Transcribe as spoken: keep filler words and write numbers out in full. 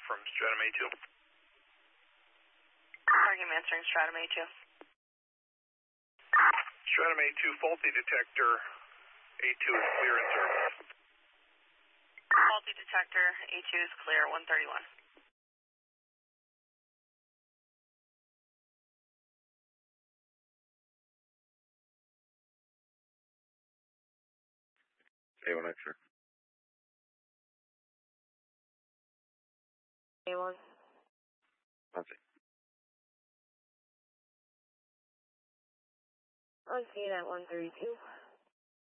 from Stratum A two. Target answering Stratum A two. Stratum A two, faulty detector. A two is clear in service. Faulty detector, A two is clear, one thirty-one. A one extra. A one. Nancy. On scene at one thirty-two.